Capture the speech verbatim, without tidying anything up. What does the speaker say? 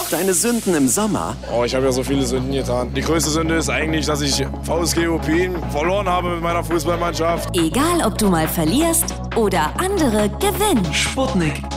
Deine Sünden im Sommer? Oh, ich habe ja so viele Sünden getan. Die größte Sünde ist eigentlich, dass ich V S G Opin verloren habe mit meiner Fußballmannschaft. Egal, ob du mal verlierst oder andere gewinnen. Sputnik